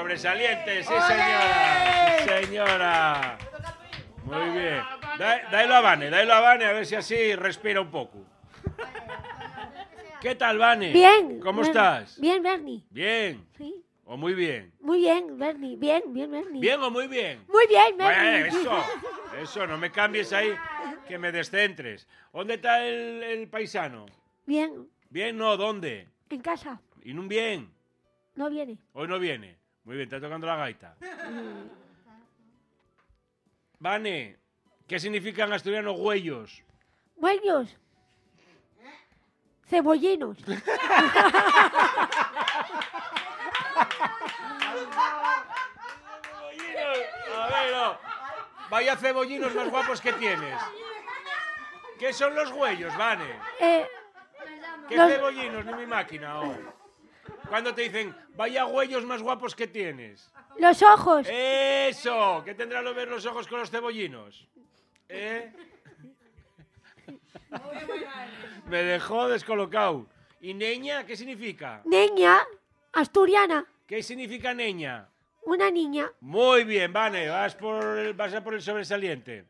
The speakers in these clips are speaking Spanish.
Sobresaliente, sí señora. Sí señora. Muy bien. Dáilo a Vane, a ver si así respira un poco. ¿Qué tal, Vane? Bien. ¿Cómo estás? Bien, Bernie. Bien. Sí. ¿O muy bien? Muy bien, Bernie. Bien, Bernie. ¿Bien o muy bien? Muy bien, Bernie. Eso, no me cambies ahí, que me descentres. ¿Dónde está el paisano? Bien. ¿Bien? No, ¿dónde? En casa. ¿Y no bien? No viene. Hoy no viene. Muy bien, está tocando la gaita. Vane, ¿qué significan asturianos huellos? Huellos. Cebollinos. A ver, no. Vaya cebollinos más guapos que tienes. ¿Qué son los huellos, Vane? ¿Qué cebollinos, ni mi máquina? Oh. Cuando te dicen, vaya huellos más guapos que tienes. Los ojos. ¡Eso! ¿Qué tendrán que ver los ojos con los cebollinos? Me dejó descolocado. ¿Y neña qué significa? Niña. Asturiana. ¿Qué significa neña? Una niña. Muy bien, Vane, vas a por el sobresaliente.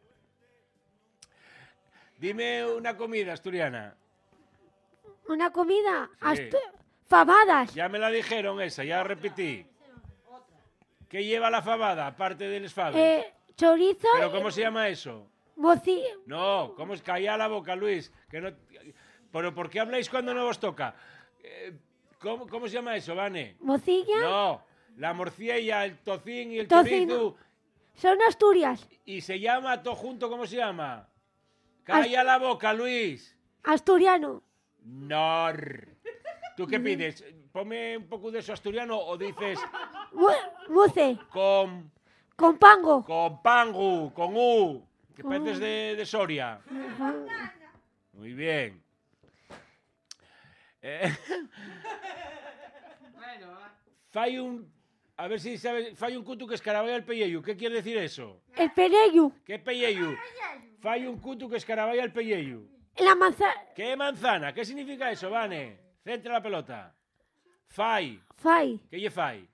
Dime una comida asturiana. Una comida. Sí. Favadas. Ya me la dijeron esa, ya repetí. ¿Qué lleva la fabada, aparte del esfabes? Chorizo. ¿Pero cómo se llama eso? No, ¿cómo es? Calla la boca, Luis. Que no... ¿Pero por qué habláis cuando no os toca? ¿Cómo se llama eso, Vane? Mocilla. No, la morcilla, el tocín y el Tocino. chorizo. Son Asturias. Y se llama todo junto, ¿cómo se llama? Calla la boca, Luis. Asturiano. No. ¿Tú qué pides? Ponme un poco de eso asturiano o dices Muce. con Pango. pangu, con u, que pareces de Soria. Muy bien. Fai un... A ver si sabes... Fai un cutu que escaraballa el pelleyu. ¿Qué quiere decir eso? El pereyu. ¿Qué pelleyu? Fai un cutu que escaraballa el pelleyu. La manzana. ¿Qué manzana? ¿Qué significa eso, Vane? Centra la pelota. Fai. ¿Qué lle fai?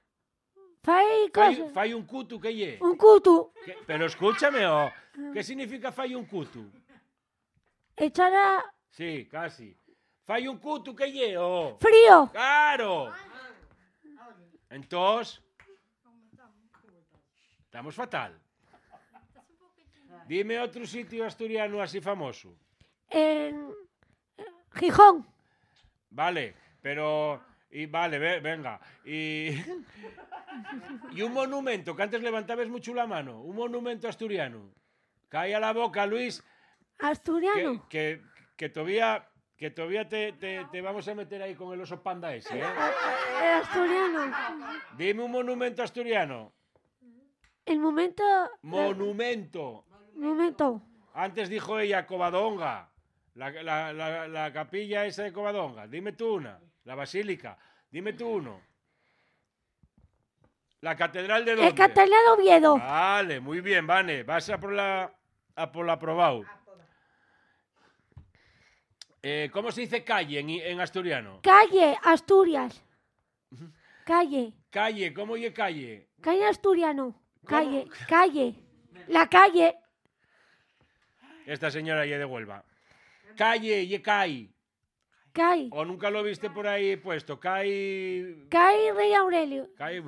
Fai un cutu, ¿qué lle? Un cutu. Pero escúchame, oh. ¿Qué significa fai un cutu? Echar a... Sí, casi. Fai un cutu, ¿qué lle? Oh. Frío. ¡Claro! Entonces... Estamos fatal. Dime otro sitio asturiano así famoso. En Gijón. Vale, pero... Vale, venga. Y un monumento, que antes levantabas mucho la mano. Un monumento asturiano. Calla la boca, Luis. Asturiano. Que todavía te vamos a meter ahí con el oso panda ese, ¿eh? Asturiano. Dime un monumento asturiano. El momento... Monumento. Momento. Antes dijo ella Covadonga. La capilla esa de Covadonga. Dime tú una. La basílica. Dime tú uno. La catedral de dónde? El Catedral de Oviedo. Vale, muy bien, Vane. Vas a por la aprobado. ¿Cómo se dice calle en asturiano? Calle, Asturias. Calle. Calle, ¿cómo oye calle? Calle asturiano. ¿Cómo? Calle. La calle. Esta señora ya de Huelva. Calle, y calle. Calle. ¿O nunca lo viste por ahí puesto? Calle... Rey Aurelio. Calle...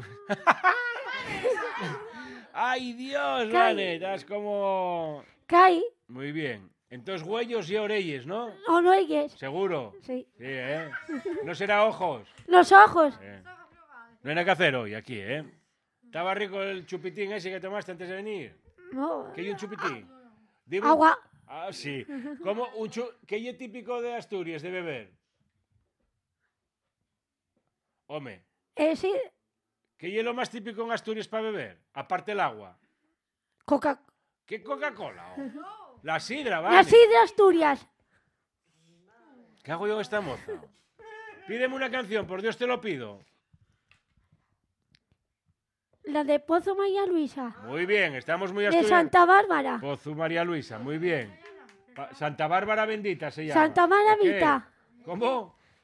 ¡Ay, Dios, Calle. Vane! Estás como... Calle. Muy bien. Entonces, huellos y orelles, ¿no? ¿O no oyes? ¿Seguro? Sí. Sí, ¿eh? ¿No será ojos? Los ojos. No hay nada que hacer hoy aquí, ¿eh? ¿Estaba rico el chupitín ese que tomaste antes de venir? No. ¿Qué hay un chupitín? Dime... Agua. Ah, sí. ¿Cómo ¿Qué es típico de Asturias de beber? Home. Sí. ¿Qué es lo más típico en Asturias para beber? Aparte el agua. Coca. ¿Qué Coca-Cola? La sidra, ¿vale? La sidra Asturias. ¿Qué hago yo con esta moza? Pídeme una canción, por Dios te lo pido. La de Pozo María Luisa. Muy bien, estamos muy De asturianos. Santa Bárbara. Pozo María Luisa, muy bien. Santa Bárbara bendita se llama. Santa Maravita. ¿Cómo?